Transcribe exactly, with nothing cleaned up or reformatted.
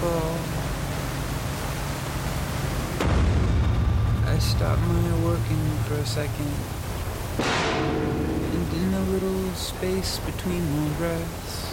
fall. I stop my working for a second, and in a little space between my breaths,